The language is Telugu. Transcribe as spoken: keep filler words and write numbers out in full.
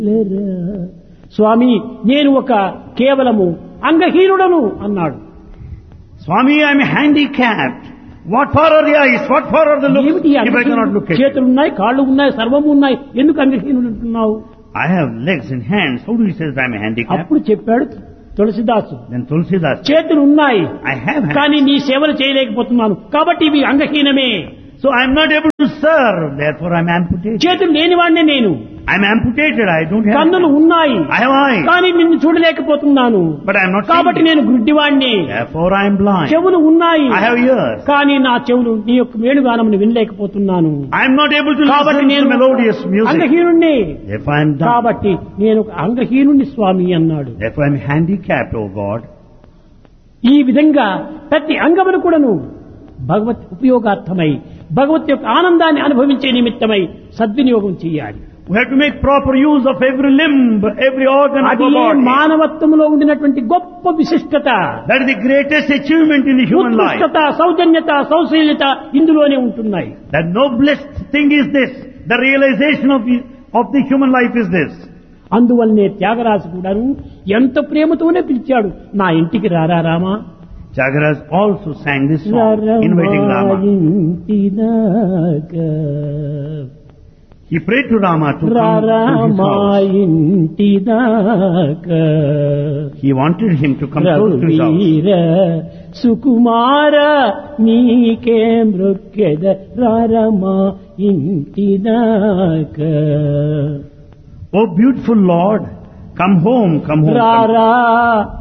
స్వామి నేను ఒక కేవలము అంగహీనుడను అన్నాడు. Swami, I am handicapped. What for are the eyes? What for are the looks? If I cannot look at you. చేతులు ఉన్నాయి, కాళ్ళు ఉన్నాయి, సర్వము ఉన్నాయి, ఎందుకు అంగహీనుడు అంటున్నావు? I have legs and hands. How do you say that I am handicapped? అప్పుడు చెప్పాడు తులసిదాసు, Then Tulsidas, చేతులు ఉన్నాయి I have hands. కానీ నీ సేవలు చేయలేకపోతున్నాను కాబట్టి ఇవి అంగహీనమే. So I am not able to serve. Therefore I am amputated. చేతులు లేనివాడినే నేను, I am amputated. I don't have కన్నులు hands. ఉన్నాయి I have eyes. కానీ నిన్ను చూడలేకపోతున్నాను But I am not కాబట్టి seeing. నేను గుడ్డివాణ్ణి. Therefore I am blind. చెవులు ఉన్నాయి I have ears. కానీ నా చెవులు నీ యొక్క వేణుగానమును వినలేకపోతున్నాను I am not able to కాబట్టి listen నేను to melodious music. అంగహీనుణ్ణి. Therefore I am dumb. కాబట్టి నేను ఒక అంగహీనుణ్ణి స్వామి అన్నాడు. Therefore I am handicapped, O God. ఈ విధంగా ప్రతి అంగమును కూడాను భగవత్ ఉపయోగార్థమై భగవత్ యొక్క ఆనందాన్ని అనుభవించే నిమిత్తమై సద్వినియోగం చేయాలి. We have to make proper use of every limb, every organ of అది our body. మానవత్వంలో ఉండినటువంటి గొప్ప విశిష్టత. That is the greatest achievement in the human life. ఉత్కృష్టత, సౌజన్యత, సౌశీల్యత ఇందులోనే ఉంటున్నాయి. The noblest thing is this. The realization of the, of the human life is this. అందువల్లనే త్యాగరాజు కూడాను ఎంత ప్రేమతోనే పిలిచాడు, నా ఇంటికి రారా Rama. Tyagaraja also sang this song, inviting Rama. He prayed to Rama to come to his house. He wanted him to come close to his house. సుకుమార నీకే మృక్కెద రారమా ఇంటిదాక. Oh beautiful Lord, come home, come home. రారా